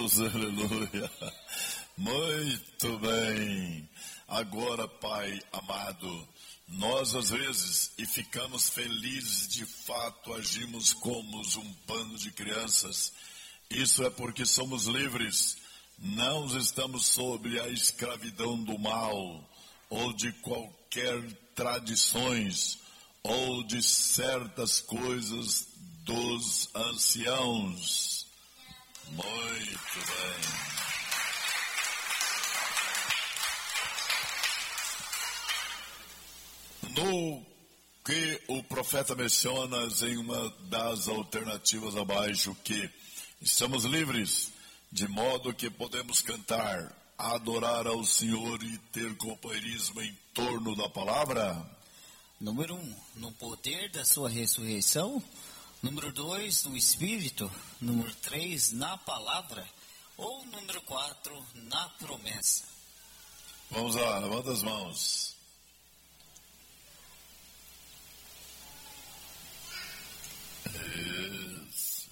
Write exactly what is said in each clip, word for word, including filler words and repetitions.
Jesus, aleluia. Muito bem. Agora, Pai amado, nós às vezes, e ficamos felizes, de fato agimos como um bando de crianças. Isso é porque somos livres, não estamos sob a escravidão do mal, ou de qualquer tradições, ou de certas coisas dos anciãos. Muito bem. No que o profeta menciona em uma das alternativas abaixo, que estamos livres, de modo que podemos cantar, adorar ao Senhor e ter companheirismo em torno da palavra. Número um, no poder da sua ressurreição. Número dois, no Espírito. Número três, na palavra. Ou número quatro, na promessa. Vamos lá, levanta as mãos. Isso.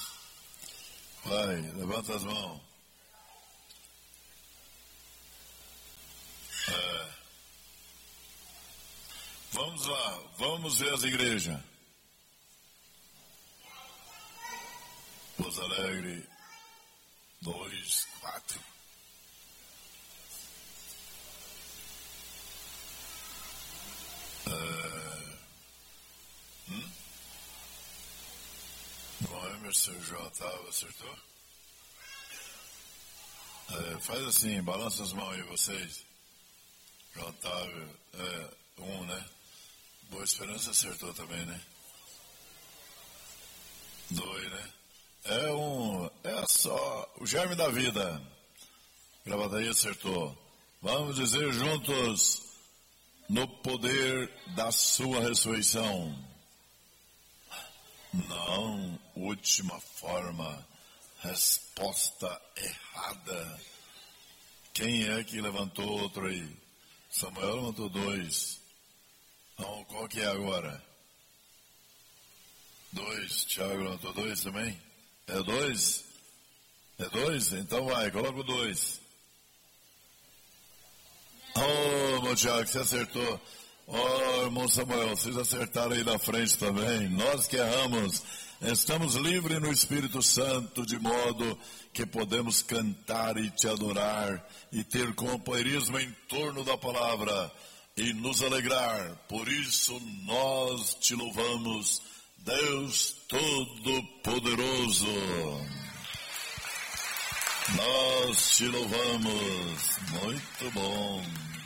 Vai, levanta as mãos. É. Vamos lá, vamos ver as igrejas. Pouso Alegre, dois, quatro. É. Hum? Bom, Emerson João Otávio, acertou? É, faz assim, balança as mãos aí, vocês. João Otávio, é, um, né? Boa Esperança acertou também, né? Dois, né? É um, é só o germe da vida. Gravataí acertou. Vamos dizer juntos, no poder da sua ressurreição. Não, última forma, resposta errada. Quem é que levantou outro aí? Samuel levantou dois. Então, qual que é agora? Dois. Tiago levantou dois também? É dois? É dois? Então vai, coloca o dois. Oh, meu Tiago, você acertou. Oh, irmão Samuel, vocês acertaram aí na frente também. Nós que erramos, estamos livres no Espírito Santo, de modo que podemos cantar e te adorar e ter companheirismo em torno da palavra e nos alegrar. Por isso nós te louvamos, Deus Todo-Poderoso. Nós te louvamos. Muito bom.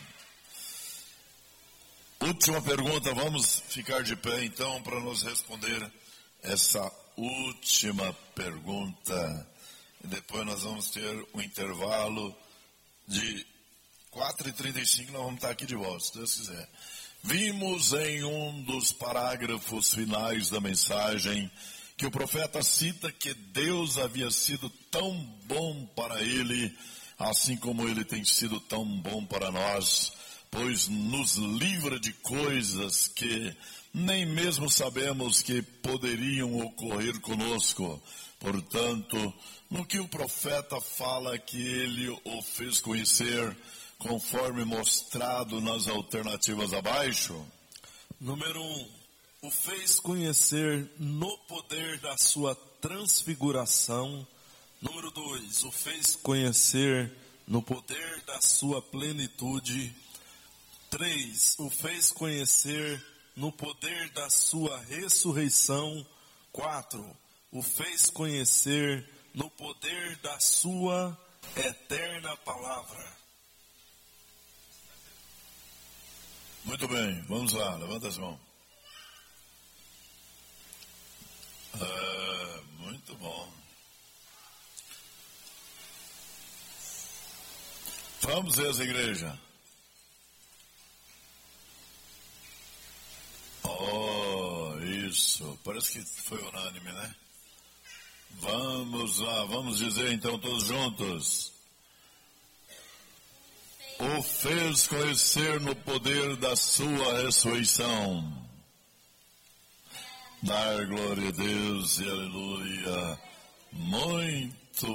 Última pergunta, vamos ficar de pé então para nos responder essa última pergunta. E depois nós vamos ter um intervalo de quatro e trinta e cinco, nós vamos estar aqui de volta, se Deus quiser. Vimos em um dos parágrafos finais da mensagem que o profeta cita que Deus havia sido tão bom para ele, assim como ele tem sido tão bom para nós, pois nos livra de coisas que nem mesmo sabemos que poderiam ocorrer conosco. Portanto, no que o profeta fala que ele o fez conhecer, conforme mostrado nas alternativas abaixo. Número um, o fez conhecer no poder da sua transfiguração. Número dois, o fez conhecer no poder da sua plenitude. Três, o fez conhecer no poder da sua ressurreição. Quatro, o fez conhecer no poder da sua eterna palavra. Muito bem, vamos lá, levanta as mãos. Ah, muito bom. Vamos ver as igrejas. Oh, isso, parece que foi unânime, né? Vamos lá, vamos dizer então todos juntos. O fez conhecer no poder da sua ressurreição. Dar glória a Deus e aleluia. Muito